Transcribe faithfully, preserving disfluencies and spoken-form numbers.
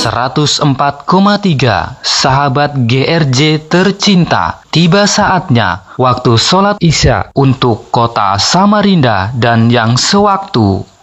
seratus empat koma tiga Sahabat G R J tercinta, tiba saatnya waktu sholat Isya untuk kota Samarinda dan yang sewaktu.